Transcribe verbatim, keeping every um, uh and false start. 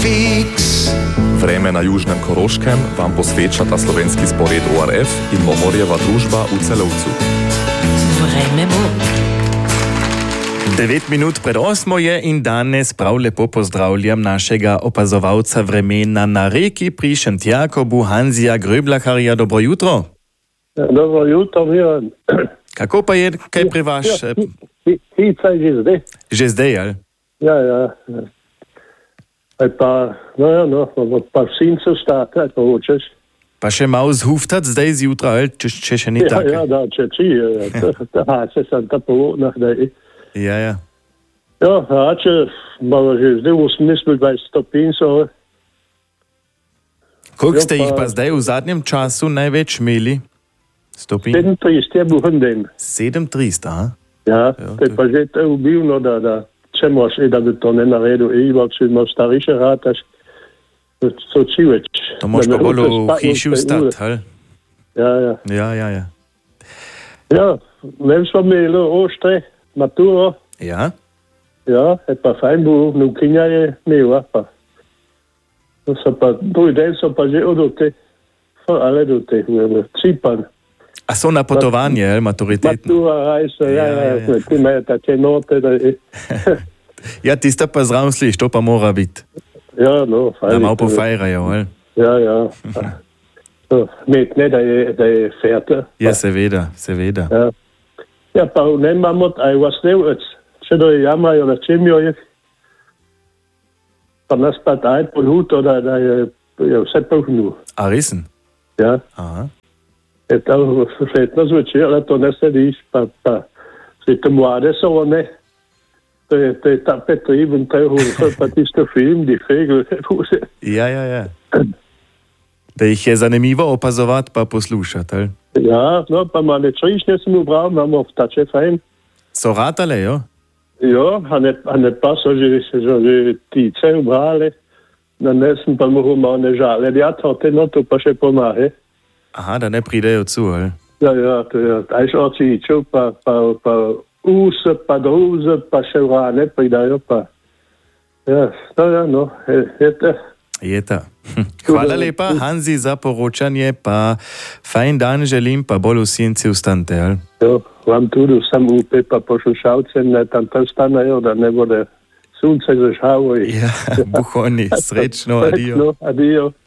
Fix. Vreme na južnem Koroškem vam posvečata slovenski spored O R F in Momorjeva družba v Celovcu. Vreme bo. devet minut pred osmo je in danes prav lepo pozdravljam našega opazovalca vremena na reki pri Šentjakobu, Hanzija Gröblacherja. Dobro jutro. Ja, dobro jutro, Miran. Kako pa je, kaj pri vaš? Ja, hica je že zdaj. Že zdaj, ali? Ja, ja. ja. Pa, no ja, no, pa v Sincu stati, ako hočeš. Pa še malo zhuftat zdaj zjutraj, ali če, če še ni ja, tako? Ja, da, če či, ja, ja, se sem ta povodnah, da je. Ja, ja. Ja, a če malo že zdaj osemindvajset stopinj so. Koliko Ja, ste jih pa- pa zdaj v zadnjem času največ imeli? Stopinj? sedemintrideset je bil hendem. sedemtrideset, aha. Ja, Ja, to je to- pa že to ubivno, da, da če moraš, da bi to ne naredil, Ivo, če imaš stariše rataš, so či več. To moš Da pa ne bolj hočeš v spati hiši v tej uri. vstati, ali? Ja, ja. Ja, ja, ja. Ja, vem smo imeli oštre maturo, Ja? ja, je pa fajn bilo, vnukinja je imela pa. To so pa, drugi dan so pa že odote, ale do teh, Cipan. A so na potovanje, ali maturitetno? Matura, rajse, ja, Ja, ja, ja, ja, ja. ti imajo take note, da je, Ja, tista pa zraven sliš, to pa mora biti. ja, no, fajn. Da malo pofajrajo, ali? Ja, ja. No, Med ne, da je, da je ferte. Ja, seveda, seveda. Ja. Ja, pa ne imamo, a je vas nevec, če da je jamajo, na čem jo je, pa nas pa taj podhuto, da, da je, je vse pohnu. A resen? Ja, Aha. je tam svetno zvečer, da to ne sediš, pa, pa se te mlade so one, to je, to je ta Petriven, to je hul, pa tisto film, di fegel, Ja, ja, ja. Da jih je zanimivo opazovati pa poslušati, ali? ja, no, pa malo črišnje sem ubral, imamo vtače fajn. So ratale, jo? Ja, a ne, a ne pa so že, že, že tice ubrali, da ne sem pa moral malo ne žale, ja, to te no, to pa še pomahe. Aha, da ne pridejo cu, ali? Ja, ja, to je, aj še očičev, pa, pa, pa use, pa druze, pa še vrane pridajo, pa. Ja, no, ja, no, je, je to. Je ta. Hvala lepa, Hanzi, za poročanje, pa fajn dan želim, pa bolj v senci vstante, ali? Jo, vam tudi vsem upe, pa poslušalcem, ne tam tam stanejo, da ne bude sunce zažavo. Ja, buhoni, srečno, adijo. Srečno, adijo.